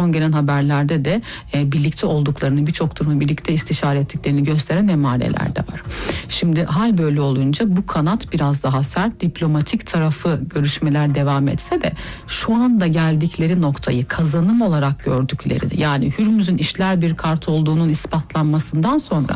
son gelen haberlerde de birlikte olduklarını, birçok durumu birlikte istişare ettiklerini gösteren emareler de var. Şimdi hal böyle olunca bu kanat biraz daha sert, diplomatik tarafı görüşmeler devam etse de şu anda geldikleri noktayı kazanım olarak gördükleri, yani Hürmüz'ün işler bir kart olduğunun ispatlanmasından sonra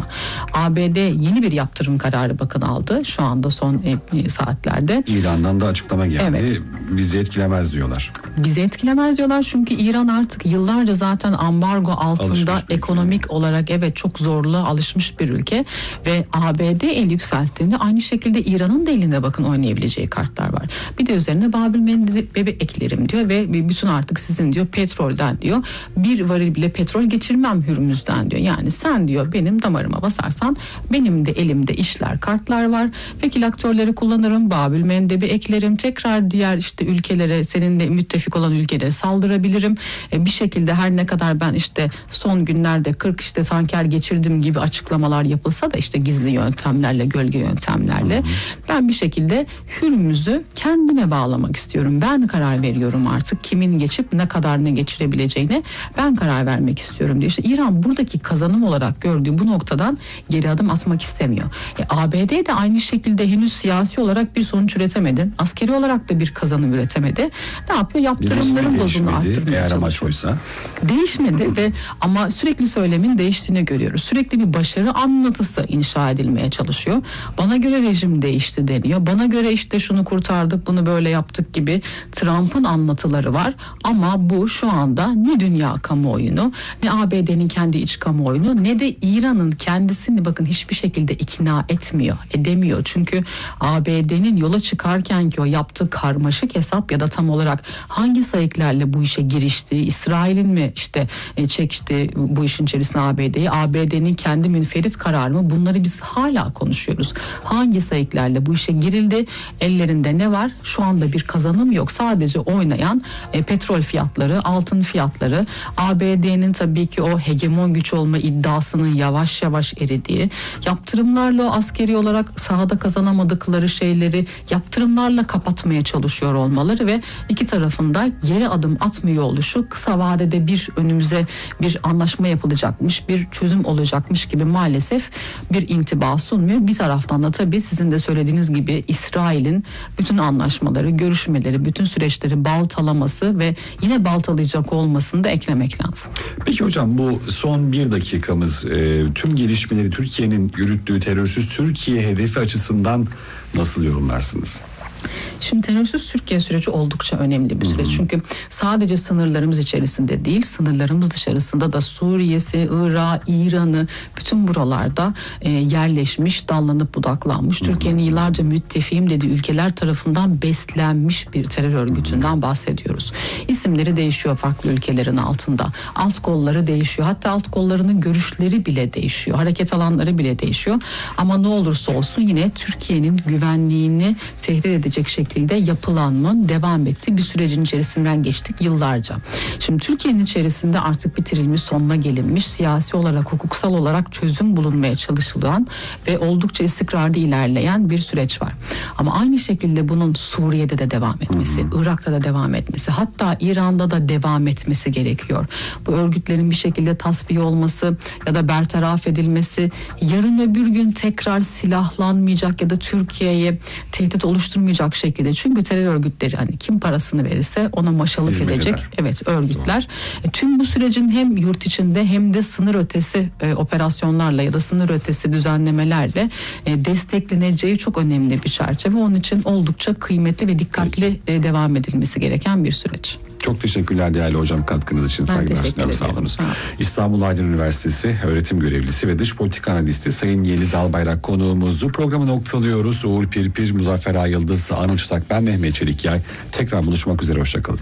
ABD yeni bir yaptırım kararı bakın aldı şu anda son saatlerde. İran'dan da açıklama geldi. Evet. Bizi etkilemez diyorlar. Bizi etkilemez diyorlar çünkü İran artık yıllarca zaten ambargo altında ekonomik olarak çok zorlu alışmış bir ülke ve ABD el yükselttiğinde aynı şekilde İran'ın da elinde bakın oynayabileceği kartlar var. Bir de üzerine Babil Mendebi eklerim diyor ve bütün artık sizin diyor petrolden diyor bir varil bile petrol geçirmem Hürmüz'den diyor. Yani sen diyor benim damarıma basarsan benim de elimde işler kartlar var. Vekil aktörleri kullanırım, Babil Mendebi eklerim, tekrar diğer işte ülkelere, seninle müttefik olan ülkelere saldırabilirim. Bir şekilde her ne kadar ben işte son günlerde 40 işte tanker geçirdim gibi açıklamalar yapılsa da işte gizli yöntemlerle, gölge yöntemlerle ben bir şekilde Hürmüz'ü kendime bağlamak istiyorum. Ben karar veriyorum artık kimin geçip ne kadar ne geçirebileceğine ben karar vermek istiyorum diye. İşte İran buradaki kazanım olarak gördüğü bu noktadan geri adım atmak istemiyor. ABD de aynı şekilde henüz siyasi olarak bir sonuç üretemedi. Askeri olarak da bir kazanım üretemedi. Ne yapıyor? Yaptırımların dozunu arttırmaya çalışıyor. Değişmedi ve ama sürekli söylemin değiştiğini görüyoruz. Sürekli bir başarı anlatısı inşa edilmeye çalışıyor. Bana göre rejim değişti deniyor. Bana göre işte şunu kurtardık, bunu böyle yaptık gibi Trump'ın anlatıları var. Ama bu şu anda ne dünya kamuoyunu, ne ABD'nin kendi iç kamuoyunu, ne de İran'ın kendisini bakın hiçbir şekilde ikna edemiyor. Çünkü ABD'nin yola çıkarken ki o yaptığı karmaşık hesap ya da tam olarak hangi sayıklarla bu işe girişti, İsrail'in mi işte çekti bu işin içerisine ABD'yi, ABD'nin kendi münferit kararı mı, bunları biz hala konuşuyoruz. Hangi sayıklarla bu işe girildi, ellerinde ne var? Şu anda bir kazanım yok. Sadece oynayan petrol fiyatları, altın fiyatları, ABD'nin tabii ki o hegemon güç olma iddiasının yavaş yavaş eridiği, yaptırımlarla askeri olarak sahada kazanamadıkları şeyleri yaptırımlarla kapatmaya çalışıyor olmaları ve iki tarafında geri adım atmıyor oluşu kısa vadede bir önümüze bir anlaşma yapılacakmış, bir çözüm olacakmış gibi maalesef bir intiba sunmuyor. Bir taraftan da tabii sizin de söylediğiniz gibi İsrail'in bütün anlaşmaları, görüşmeleri, bütün süreçleri baltalaması ve yine baltalayacak olmasını da eklemek lazım. Peki hocam, bu son bir dakikamız tüm gelişmeleri, Türkiye'nin yürüttüğü terörsüz Türkiye hedefi açısından nasıl yorumlarsınız? Şimdi terörsüz Türkiye süreci oldukça önemli bir süreç. Çünkü sadece sınırlarımız içerisinde değil, sınırlarımız dışarısında da Suriye'si, Irak'ı, İran'ı, bütün buralarda yerleşmiş, dallanıp budaklanmış. Türkiye'nin yıllarca müttefiğim dediği ülkeler tarafından beslenmiş bir terör örgütünden bahsediyoruz. İsimleri değişiyor farklı ülkelerin altında. Alt kolları değişiyor. Hatta alt kollarının görüşleri bile değişiyor. Hareket alanları bile değişiyor. Ama ne olursa olsun yine Türkiye'nin güvenliğini tehdit edecek şekilde yapılanmanın devam ettiği bir sürecin içerisinden geçtik yıllarca. Şimdi Türkiye'nin içerisinde artık bitirilmiş, sonuna gelinmiş, siyasi olarak, hukuksal olarak çözüm bulunmaya çalışılan ve oldukça istikrarlı ilerleyen bir süreç var. Ama aynı şekilde bunun Suriye'de de devam etmesi, Irak'ta da devam etmesi, hatta İran'da da devam etmesi gerekiyor. Bu örgütlerin bir şekilde tasfiye olması ya da bertaraf edilmesi, yarın öbür gün tekrar silahlanmayacak ya da Türkiye'ye tehdit oluşturmayacak şekilde. Çünkü terör örgütleri hani kim parasını verirse ona maşalık edecek örgütler. Tüm bu sürecin hem yurt içinde hem de sınır ötesi operasyonlarla ya da sınır ötesi düzenlemelerle destekleneceği çok önemli bir çerçeve. Onun için oldukça kıymetli ve dikkatli devam edilmesi gereken bir süreç. Çok teşekkürler değerli hocam, katkınız için saygılar sunuyorum. Sağ olunuz. İstanbul Aydın Üniversitesi öğretim görevlisi ve dış politika analisti Sayın Yeliz Albayrak konuğumuzdu. Programı noktalıyoruz. Uğur Pirpir, Muzaffer Ayıldız, Anıl Çıtak, ben Mehmet Çelikyay. Tekrar buluşmak üzere, hoşçakalın.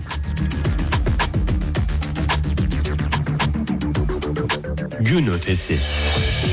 Gün ötesi.